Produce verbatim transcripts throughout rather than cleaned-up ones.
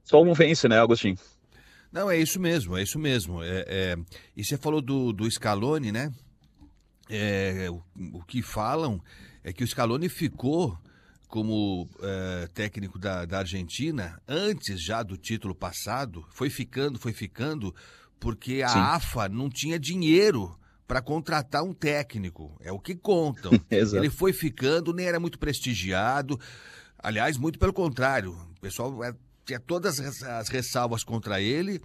só um vence, né, Agostinho? Não, é isso mesmo, é isso mesmo. É, é... E você falou do, do Scaloni, né? É, o, o que falam é que o Scaloni ficou como é, técnico da, da Argentina antes já do título passado, foi ficando, foi ficando, porque Sim, a AFA não tinha dinheiro para contratar um técnico, é o que contam. Ele exato. foi ficando, nem era muito prestigiado, aliás, muito pelo contrário, o pessoal é, tinha todas as as ressalvas contra ele,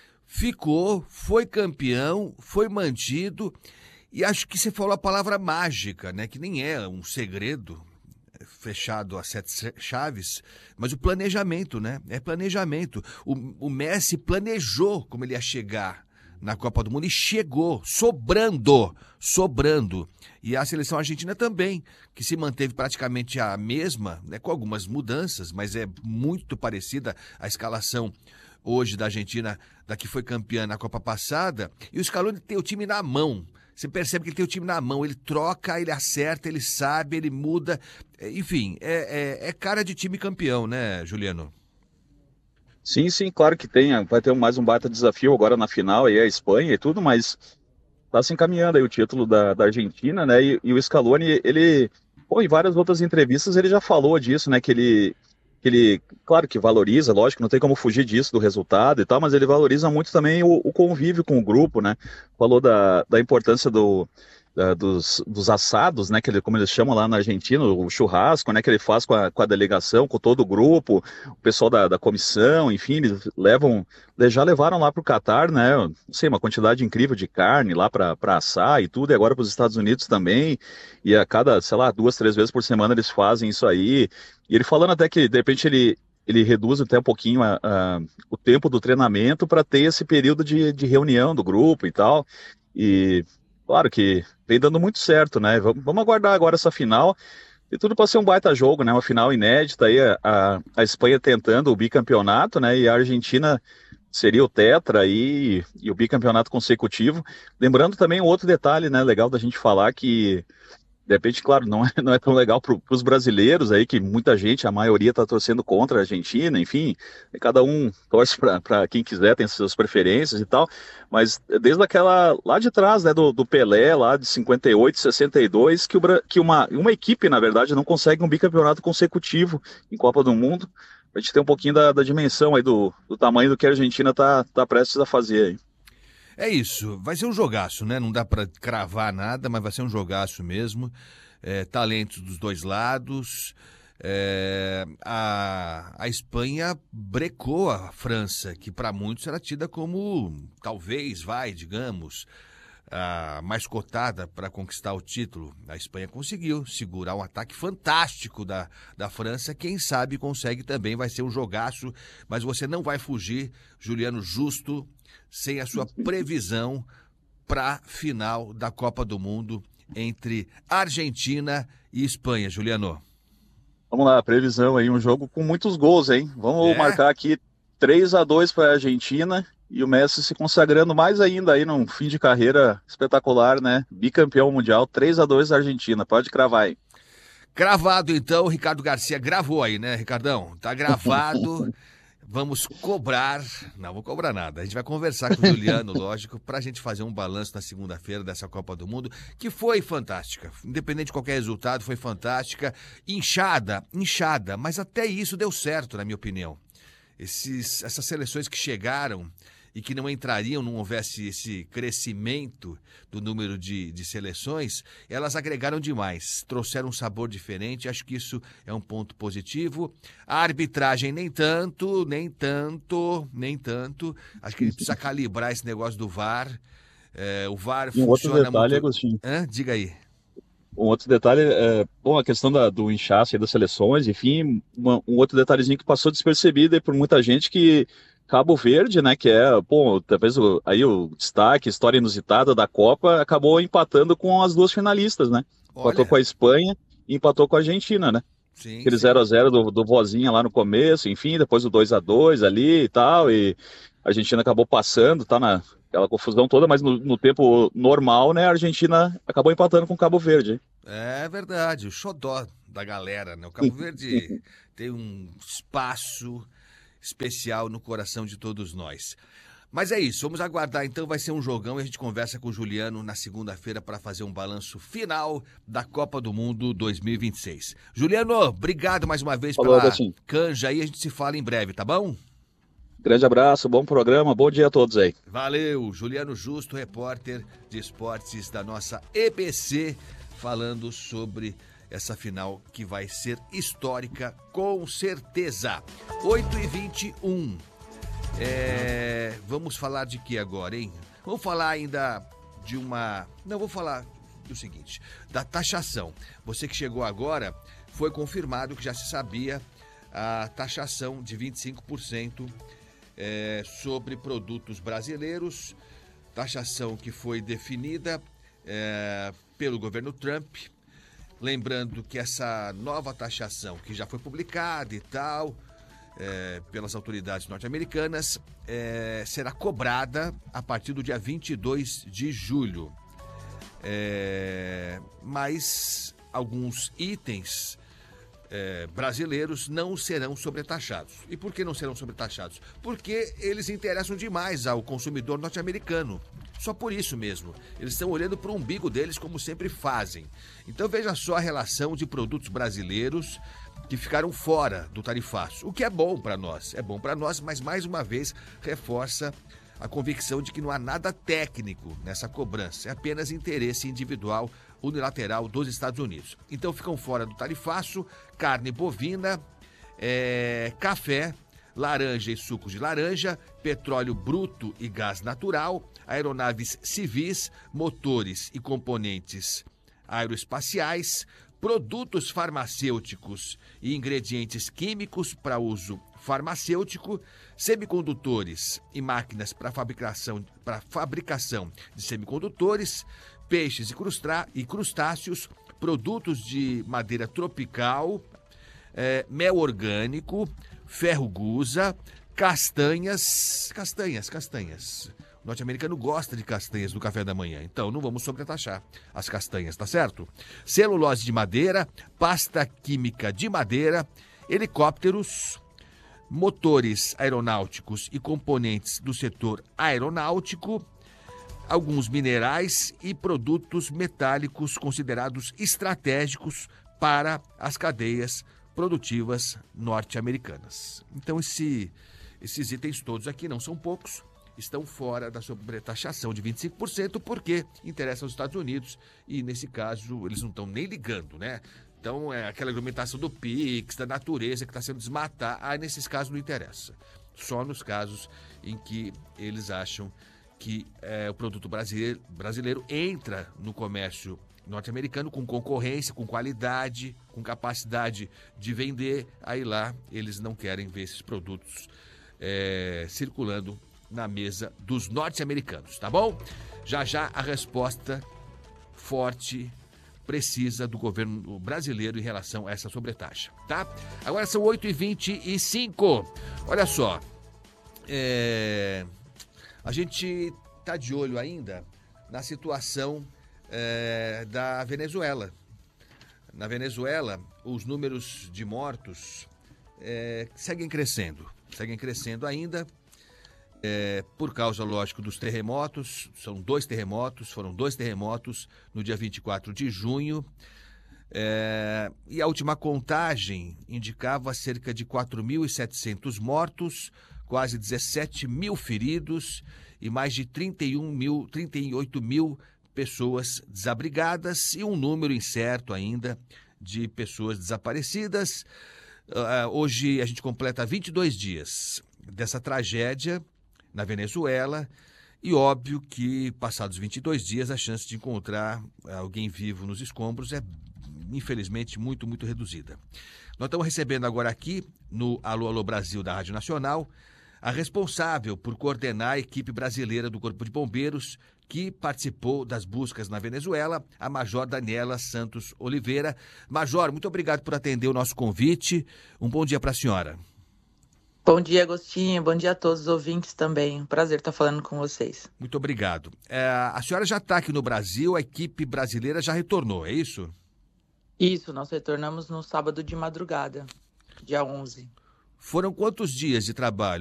ficou, foi campeão, foi mantido. E acho que você falou a palavra mágica, né? Que nem é um segredo fechado a sete chaves, mas o planejamento, né? É planejamento. O, o Messi planejou como ele ia chegar na Copa do Mundo e chegou, sobrando, sobrando. E a seleção argentina também, que se manteve praticamente a mesma, né, com algumas mudanças, mas é muito parecida a escalação hoje da Argentina, da que foi campeã na Copa passada, e o Scaloni tem o time na mão. Você percebe que ele tem o time na mão, ele troca, ele acerta, ele sabe, ele muda. Enfim, é, é, é cara de time campeão, né, Juliano? Sim, sim, claro que tem. Vai ter mais um baita desafio agora na final, aí é a Espanha e tudo, mas tá se encaminhando aí o título da, da Argentina, né? E, e o Scaloni, ele, pô, em várias outras entrevistas ele já falou disso, né? Que ele, que ele, claro que valoriza, lógico, não tem como fugir disso, do resultado e tal, mas ele valoriza muito também o, o convívio com o grupo, né? Falou da, da importância do, da- dos, dos assados, né? Que ele, como eles chamam lá na Argentina, o churrasco, né? Que ele faz com a, com a delegação, com todo o grupo, o pessoal da, da comissão, enfim, eles levam eles já levaram lá para o Catar, né? Não sei, uma quantidade incrível de carne lá para para assar e tudo, e agora para os Estados Unidos também. E a cada, sei lá, duas, três vezes por semana eles fazem isso aí. E ele falando até que de repente ele ele reduz até um pouquinho a, a- o tempo do treinamento para ter esse período de, de reunião do grupo e tal. E claro que vem dando muito certo, né? Vamos, vamos aguardar agora essa final. E tudo para ser um baita jogo, né? Uma final inédita aí, a, a a Espanha tentando o bicampeonato, né? E a Argentina seria o tetra e, e o bicampeonato consecutivo. Lembrando também um outro detalhe, né, legal da gente falar que, de repente, claro, não é, não é tão legal para os brasileiros aí, que muita gente, a maioria está torcendo contra a Argentina, enfim, cada um torce para quem quiser, tem suas preferências e tal, mas desde aquela, lá de trás, né, do, do Pelé, lá de cinquenta e oito, sessenta e dois, que, o, Bra- que uma, uma equipe, na verdade, não consegue um bicampeonato consecutivo em Copa do Mundo. A gente tem um pouquinho da, da dimensão aí do, do tamanho do que a Argentina está tá prestes a fazer aí. É isso, vai ser um jogaço, né? Não dá pra cravar nada, mas vai ser um jogaço mesmo. É, talentos dos dois lados. É, a, a Espanha brecou a França, que para muitos era tida como, talvez, vai, digamos, a mais cotada para conquistar o título. A Espanha conseguiu segurar um ataque fantástico da, da França. Quem sabe consegue também, vai ser um jogaço, mas você não vai fugir, Juliano Justo, sem a sua previsão para final da Copa do Mundo entre Argentina e Espanha, Juliano. Vamos lá, previsão aí, um jogo com muitos gols, hein? Vamos É? marcar aqui três a dois para a Argentina e o Messi se consagrando mais ainda aí num fim de carreira espetacular, né? Bicampeão mundial, três a dois Argentina. Pode cravar aí. Cravado então, o Ricardo Garcia gravou aí, né, Ricardão? Tá gravado. Vamos cobrar. Não, vou cobrar nada. A gente vai conversar com o Juliano, lógico, para a gente fazer um balanço na segunda-feira dessa Copa do Mundo, que foi fantástica. Independente de qualquer resultado, foi fantástica. Inchada, inchada, mas até isso deu certo, na minha opinião. Esses, essas seleções que chegaram e que não entrariam, não houvesse esse crescimento do número de, de seleções, elas agregaram demais, trouxeram um sabor diferente, acho que isso é um ponto positivo. A arbitragem nem tanto, nem tanto, nem tanto, acho que ele precisa calibrar esse negócio do V A R, é, o V A R E um outro funciona detalhe, muito... Agostinho. Hã? Diga aí. Um outro detalhe é, bom, a questão da- do inchaço aí das seleções, enfim, uma- um outro detalhezinho que passou despercebido aí por muita gente que Cabo Verde, né, que é, pô, talvez o, aí o destaque, história inusitada da Copa, acabou empatando com as duas finalistas, né? Empatou com Olha, a Espanha e empatou com a Argentina, né? sim, Aquele zero sim. a zero do, do Vozinha lá no começo, enfim, depois o dois a dois ali e tal, e a Argentina acabou passando, tá na aquela confusão toda, mas no, no tempo normal, né, a Argentina acabou empatando com o Cabo Verde. É verdade, o xodó da galera, né? O Cabo Verde tem um espaço especial no coração de todos nós. Mas é isso, vamos aguardar então, vai ser um jogão e a gente conversa com o Juliano na segunda-feira para fazer um balanço final da Copa do Mundo dois mil e vinte e seis. Juliano, obrigado mais uma vez Falou, pela Agostinho. canja aí, a gente se fala em breve, tá bom? Grande abraço, bom programa, bom dia a todos aí. Valeu, Juliano Justo, repórter de esportes da nossa E B C, falando sobre essa final que vai ser histórica, com certeza. oito e vinte e um. É, vamos falar de que agora, hein? Vamos falar ainda de uma... Não, vou falar do seguinte, da taxação. Você que chegou agora, foi confirmado que já se sabia a taxação de vinte e cinco por cento é, sobre produtos brasileiros, taxação que foi definida é, pelo governo Trump. Lembrando que essa nova taxação, que já foi publicada e tal... É, pelas autoridades norte-americanas, é, será cobrada a partir do dia vinte e dois de julho. É, mas alguns itens é, brasileiros não serão sobretaxados. E por que não serão sobretaxados? Porque eles interessam demais ao consumidor norte-americano. Só por isso mesmo. Eles estão olhando para o umbigo deles como sempre fazem. Então veja só a relação de produtos brasileiros que ficaram fora do tarifaço, o que é bom para nós, é bom para nós, mas mais uma vez reforça a convicção de que não há nada técnico nessa cobrança, é apenas interesse individual unilateral dos Estados Unidos. Então ficam fora do tarifaço carne bovina, é, café, laranja e sucos de laranja, petróleo bruto e gás natural, aeronaves civis, motores e componentes aeroespaciais, produtos farmacêuticos e ingredientes químicos para uso farmacêutico, semicondutores e máquinas para fabricação, para fabricação de semicondutores, peixes e, crustra, e crustáceos, produtos de madeira tropical, é, mel orgânico, ferro gusa, castanhas, castanhas, castanhas. O norte-americano gosta de castanhas no café da manhã, então não vamos sobretaxar as castanhas, tá certo? Celulose de madeira, pasta química de madeira, helicópteros, motores aeronáuticos e componentes do setor aeronáutico, alguns minerais e produtos metálicos considerados estratégicos para as cadeias produtivas norte-americanas. Então esse, esses itens todos aqui não são poucos, estão fora da sobretaxação de vinte e cinco por cento porque interessam aos Estados Unidos e, nesse caso, eles não estão nem ligando, né? Então, é aquela argumentação do Pix, da natureza que está sendo desmatada, ah, nesses casos não interessa. Só nos casos em que eles acham que é, o produto brasileiro, brasileiro entra no comércio norte-americano com concorrência, com qualidade, com capacidade de vender, aí lá eles não querem ver esses produtos é, circulando na mesa dos norte-americanos, tá bom? Já já a resposta forte, precisa do governo brasileiro em relação a essa sobretaxa, tá? Agora são oito e vinte e cinco. Olha só, é... a gente tá de olho ainda na situação é, da Venezuela. Na Venezuela, os números de mortos é, seguem crescendo, seguem crescendo ainda. É, por causa, lógico, dos terremotos, são dois terremotos, foram dois terremotos no dia vinte e quatro de junho, é, e a última contagem indicava cerca de quatro mil e setecentos mortos, quase dezessete mil feridos e mais de trinta e um mil, trinta e oito mil pessoas desabrigadas e um número incerto ainda de pessoas desaparecidas. Uh, hoje a gente completa vinte e dois dias dessa tragédia na Venezuela, e óbvio que, passados vinte e dois dias, a chance de encontrar alguém vivo nos escombros é, infelizmente, muito, muito reduzida. Nós estamos recebendo agora aqui, no Alô, Alô Brasil da Rádio Nacional, a responsável por coordenar a equipe brasileira do Corpo de Bombeiros, que participou das buscas na Venezuela, a Major Daniela Santos Oliveira. Major, muito obrigado por atender o nosso convite. Um bom dia para a senhora. Bom dia, Agostinho. Bom dia a todos os ouvintes também. Um prazer estar falando com vocês. Muito obrigado. É, a senhora já está aqui no Brasil, a equipe brasileira já retornou, é isso? Isso, nós retornamos no sábado de madrugada, dia onze. Foram quantos dias de trabalho?